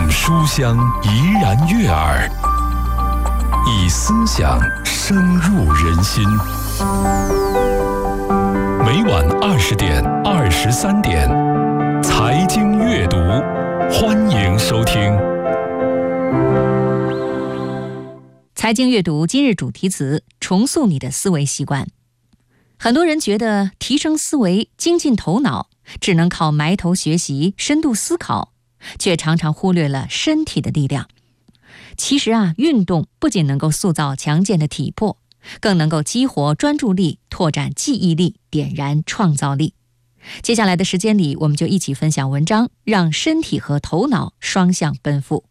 用书香怡然悦耳，以思想深入人心。每晚20点、23点，财经阅读，欢迎收听。 财经阅读今日主题词：重塑你的思维习惯。很多人觉得提升思维、精进头脑只能靠埋头学习、深度思考，却常常忽略了身体的力量。其实运动不仅能够塑造强健的体魄，更能够激活专注力、拓展记忆力、点燃创造力。接下来的时间里，我们就一起分享文章，让身体和头脑双向奔赴。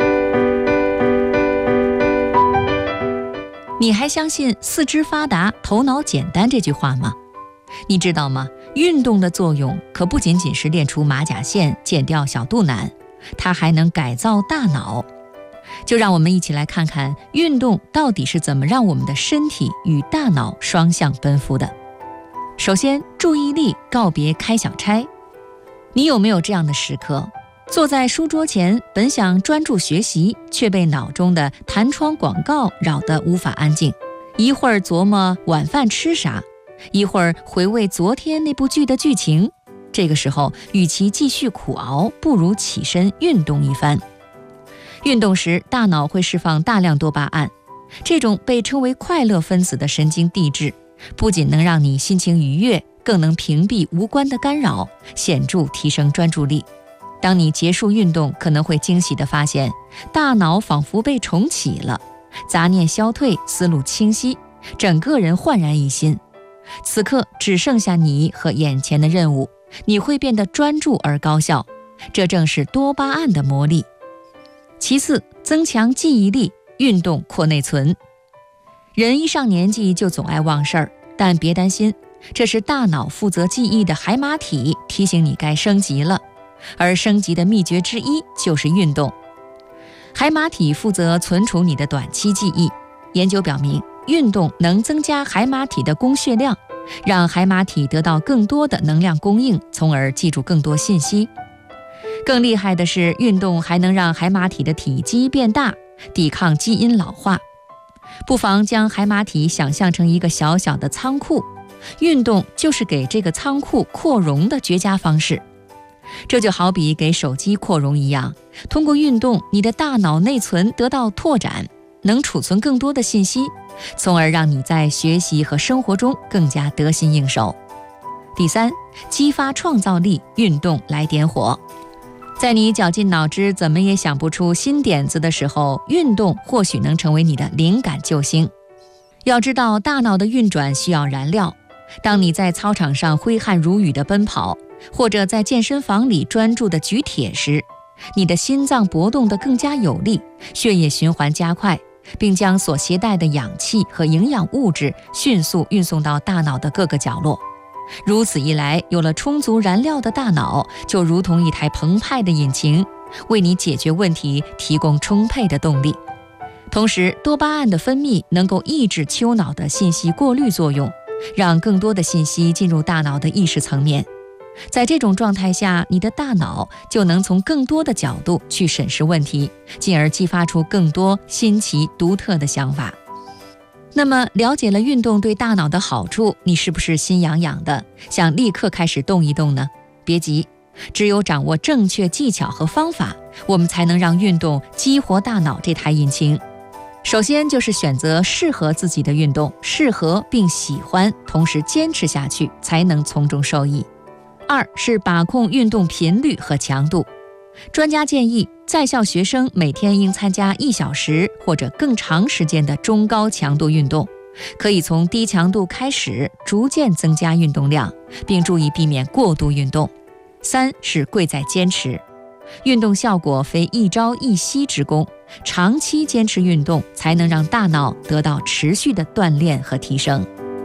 你还相信四肢发达、头脑简单这句话吗？你知道吗？运动的作用可不仅仅是练出马甲线、减掉小肚腩，它还能改造大脑。就让我们一起来看看运动到底是怎么让我们的身体与大脑双向奔赴的。首先，注意力告别开小差。你有没有这样的时刻？坐在书桌前，本想专注学习，却被脑中的弹窗广告扰得无法安静。一会儿琢磨晚饭吃啥，一会儿回味昨天那部剧的剧情。这个时候，与其继续苦熬，不如起身运动一番。运动时，大脑会释放大量多巴胺，这种被称为快乐分子的神经递质，不仅能让你心情愉悦，更能屏蔽无关的干扰，显著提升专注力。当你结束运动，可能会惊喜地发现，大脑仿佛被重启了，杂念消退，思路清晰，整个人焕然一新。此刻只剩下你和眼前的任务，你会变得专注而高效，这正是多巴胺的魔力。其次，增强记忆力，运动扩内存。人一上年纪就总爱忘事儿，但别担心，这是大脑负责记忆的海马体提醒你该升级了。而升级的秘诀之一就是运动。海马体负责存储你的短期记忆，研究表明，运动能增加海马体的供血量，让海马体得到更多的能量供应，从而记住更多信息。更厉害的是，运动还能让海马体的体积变大，抵抗基因老化。不妨将海马体想象成一个小小的仓库，运动就是给这个仓库扩容的绝佳方式。这就好比给手机扩容一样，通过运动，你的大脑内存得到拓展，能储存更多的信息，从而让你在学习和生活中更加得心应手。第三，激发创造力，运动来点火。在你绞尽脑汁怎么也想不出新点子的时候，运动或许能成为你的灵感救星。要知道，大脑的运转需要燃料。当你在操场上挥汗如雨地奔跑，或者在健身房里专注地举铁时，你的心脏搏动得更加有力，血液循环加快，并将所携带的氧气和营养物质迅速运送到大脑的各个角落。如此一来，有了充足燃料的大脑，就如同一台澎湃的引擎，为你解决问题提供充沛的动力。同时，多巴胺的分泌能够抑制丘脑的信息过滤作用，让更多的信息进入大脑的意识层面。在这种状态下，你的大脑就能从更多的角度去审视问题，进而激发出更多新奇独特的想法。那么，了解了运动对大脑的好处，你是不是心痒痒的，想立刻开始动一动呢？别急，只有掌握正确技巧和方法，我们才能让运动激活大脑这台引擎。首先就是选择适合自己的运动，适合并喜欢，同时坚持下去，才能从中受益。二是把控运动频率和强度。专家建议，在校学生每天应参加1小时或者更长时间的中高强度运动，可以从低强度开始，逐渐增加运动量，并注意避免过度运动。三是贵在坚持。运动效果非一朝一夕之功，长期坚持运动才能让大脑得到持续的锻炼和提升。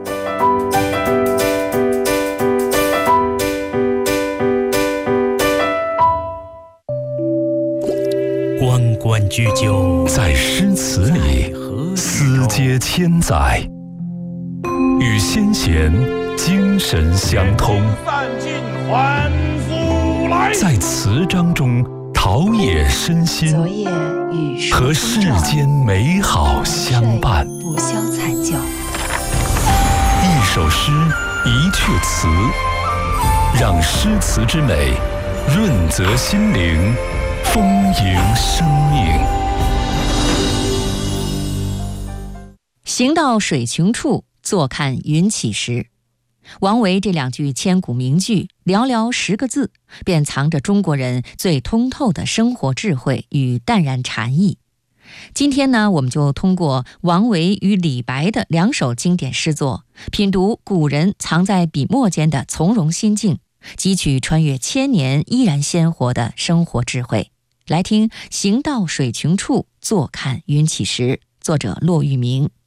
关关雎鸠， 在诗词里思接千载，与先贤精神相通，在词章中陶冶身心， 昨夜雨疏和世间美好相伴。 不消残旧。 一首诗，一阙词，让诗词之美润泽心灵，丰盈生命。 行到水穷处，坐看云起时。王维这两句千古名句，寥寥10个字，便藏着中国人最通透的生活智慧与淡然禅意。今天呢，我们就通过王维与李白的2首经典诗作，品读古人藏在笔墨间的从容心境，汲取穿越千年依然鲜活的生活智慧。来听《行到水穷处，坐看云起时》，作者骆玉明。